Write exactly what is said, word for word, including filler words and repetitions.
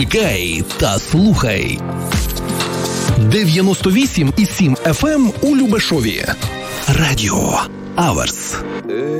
Вмикай та слухай. дев'яносто вісім і сім еф ем у Любешові. Радіо Аверс.